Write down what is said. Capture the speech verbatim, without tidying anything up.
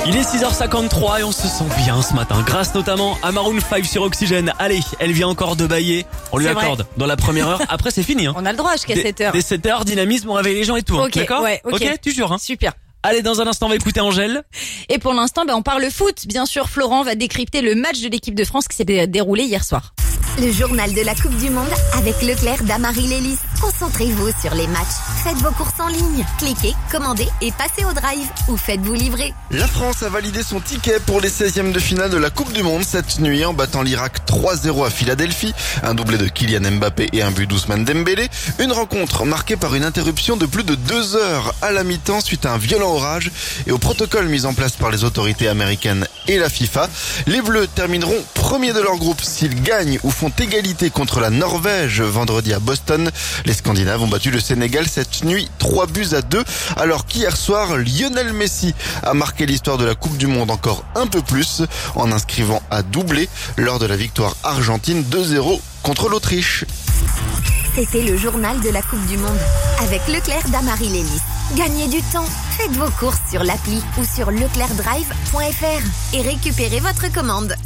Il est six heures cinquante-trois et on se sent bien ce matin, grâce notamment à Maroon cinq sur Oxygène. Allez, elle vient encore de bailler, on lui C'est accorde vrai. dans la première heure. Après c'est fini. Hein. On a le droit jusqu'à Dès- sept heures. Dès sept heures, dynamisme, on réveille les gens et tout. hein. Ok, D'accord ouais, ok. tu jures. Hein. Super. Allez, dans un instant, on va écouter Angèle. Et pour l'instant, ben, on parle foot. Bien sûr, Florent va décrypter le match de l'équipe de France qui s'est dé- déroulé hier soir. Le journal de la Coupe du Monde avec Leclerc d'Amarie Lélis. Concentrez-vous sur les matchs. Faites vos courses en ligne. Cliquez, commandez et passez au drive ou faites-vous livrer. La France a validé son ticket pour les seizièmes de finale de la Coupe du Monde cette nuit en battant l'Irak trois zéro à Philadelphie. Un doublé de Kylian Mbappé et un but d'Ousmane Dembélé. Une rencontre marquée par une interruption de plus de deux heures à la mi-temps suite à un violent orage et au protocole mis en place par les autorités américaines et la FIFA. Les Bleus termineront premiers de leur groupe s'ils gagnent ou font égalité contre la Norvège vendredi à Boston. Les Scandinaves ont battu le Sénégal cette nuit trois buts à deux, alors qu'hier soir, Lionel Messi a marqué l'histoire de la Coupe du Monde encore un peu plus en inscrivant à doublé lors de la victoire argentine deux zéro contre l'Autriche. C'était le journal de la Coupe du Monde avec Leclerc d'Amarie Lélis. Gagnez du temps. Faites vos courses sur l'appli ou sur leclercdrive point f r et récupérez votre commande.